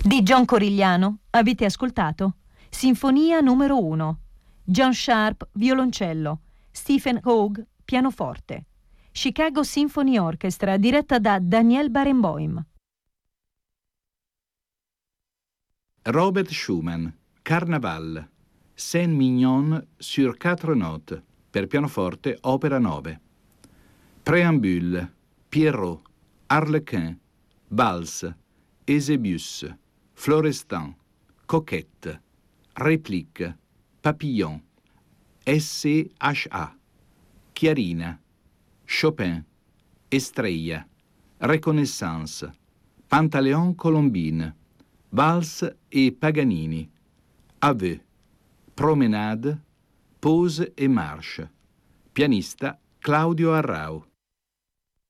Di John Corigliano avete ascoltato Sinfonia numero 1, John Sharp violoncello, Stephen Hoag pianoforte, Chicago Symphony Orchestra diretta da Daniel Barenboim. Robert Schumann, Carnaval, Saint-Mignon sur 4 notes, per pianoforte, opera 9. Préambule, Pierrot, Harlequin, Valse, Eusebius, Florestan, Coquette, Réplique, Papillon, SHA, Chiarina, Chopin, Estrella, Reconnaissance, Pantaleon Colombine, Valse e Paganini, Aveu, Promenade, Pause e Marche, pianista Claudio Arrau.